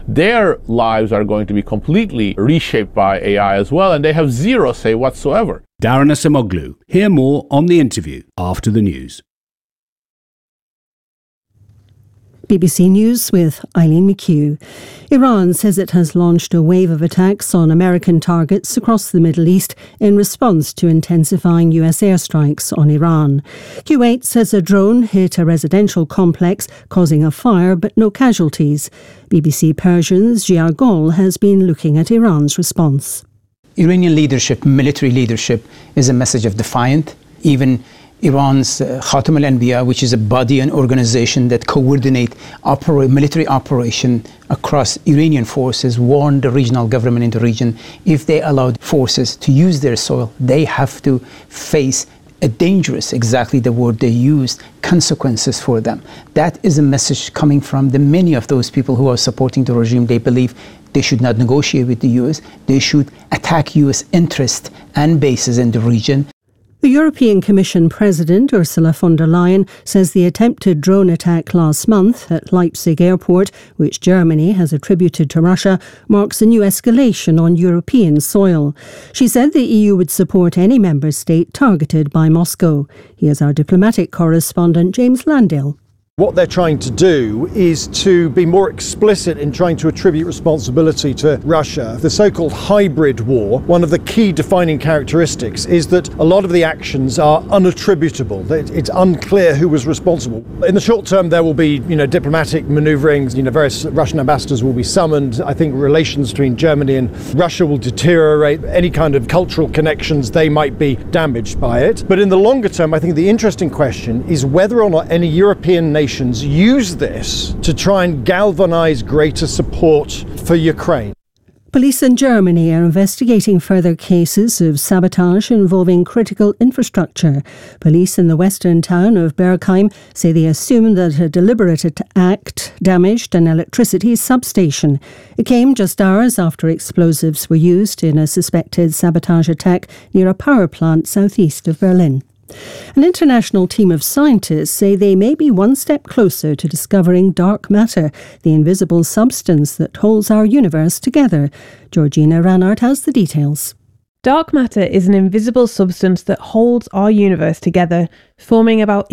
their lives are going to be completely reshaped by AI as well, and they have zero say whatsoever. Darren Acemoglu. Hear more on the interview after the news. BBC News with Eileen McHugh. Iran says it has launched a wave of attacks on American targets across the Middle East in response to intensifying US airstrikes on Iran. Kuwait says a drone hit a residential complex, causing a fire but no casualties. BBC Persian's Jia Gol has been looking at Iran's response. Iranian leadership, military leadership, is a message of defiance. Even Iran's Khatam al-Anbiya, which is a body and organization that coordinate military operation across Iranian forces, warned the regional government in the region, if they allowed forces to use their soil, they have to face a dangerous, exactly the word they used, consequences for them. That is a message coming from many of those people who are supporting the regime. They believe they should not negotiate with the US, they should attack US interests and bases in the region. The European Commission President Ursula von der Leyen says the attempted drone attack last month at Leipzig Airport, which Germany has attributed to Russia, marks a new escalation on European soil. She said the EU would support any member state targeted by Moscow. Here's our diplomatic correspondent James Landale. What they're trying to do is to be more explicit in trying to attribute responsibility to Russia. The so-called hybrid war, one of the key defining characteristics is that a lot of the actions are unattributable. It's unclear who was responsible. In the short term, there will be, diplomatic maneuverings. Various Russian ambassadors will be summoned. I think relations between Germany and Russia will deteriorate. Any kind of cultural connections, they might be damaged by it. But in the longer term, I think the interesting question is whether or not any European nation use this to try and galvanise greater support for Ukraine. Police in Germany are investigating further cases of sabotage involving critical infrastructure. Police in the western town of Bergheim say they assume that a deliberate act damaged an electricity substation. It came just hours after explosives were used in a suspected sabotage attack near a power plant southeast of Berlin. An international team of scientists say they may be one step closer to discovering dark matter, the invisible substance that holds our universe together. Georgina Ranart has the details. Dark matter is an invisible substance that holds our universe together, forming about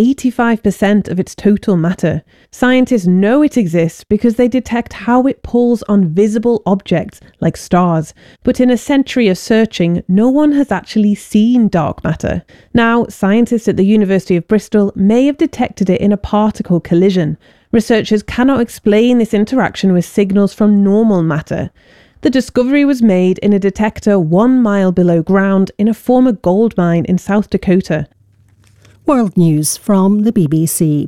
85% of its total matter. Scientists know it exists because they detect how it pulls on visible objects like stars. But in a century of searching, no one has actually seen dark matter. Now, scientists at the University of Bristol may have detected it in a particle collision. Researchers cannot explain this interaction with signals from normal matter. The discovery was made in a detector 1 mile below ground in a former gold mine in South Dakota. World News from the BBC.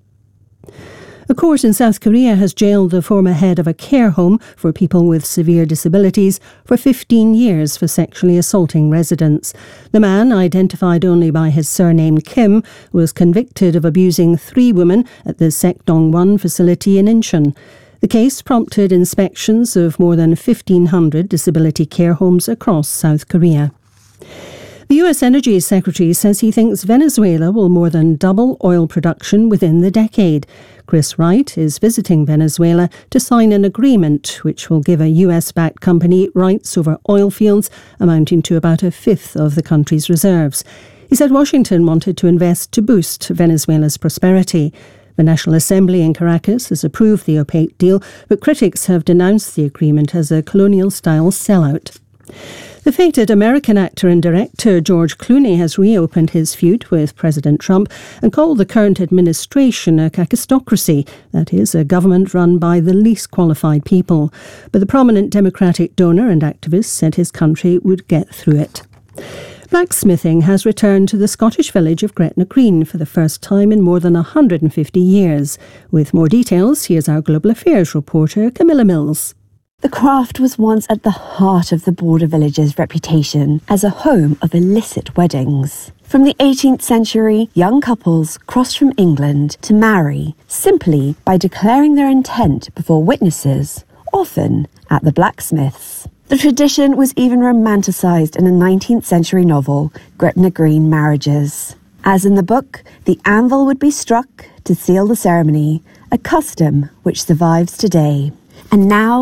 A court in South Korea has jailed the former head of a care home for people with severe disabilities for 15 years for sexually assaulting residents. The man, identified only by his surname Kim, was convicted of abusing 3 women at the Sekdong-won facility in Incheon. The case prompted inspections of more than 1,500 disability care homes across South Korea. The US Energy Secretary says he thinks Venezuela will more than double oil production within the decade. Chris Wright is visiting Venezuela to sign an agreement which will give a US-backed company rights over oil fields amounting to about a fifth of the country's reserves. He said Washington wanted to invest to boost Venezuela's prosperity. The National Assembly in Caracas has approved the opaque deal, but critics have denounced the agreement as a colonial-style sellout. The fated American actor and director George Clooney has reopened his feud with President Trump and called the current administration a kakistocracy, that is, a government run by the least qualified people. But the prominent Democratic donor and activist said his country would get through it. Blacksmithing has returned to the Scottish village of Gretna Green for the first time in more than 150 years. With more details, here's our Global Affairs reporter, Camilla Mills. The craft was once at the heart of the border village's reputation as a home of illicit weddings. From the 18th century, young couples crossed from England to marry simply by declaring their intent before witnesses, often at the blacksmiths. The tradition was even romanticised in a 19th century novel, Gretna Green Marriages. As in the book, the anvil would be struck to seal the ceremony, a custom which survives today. And now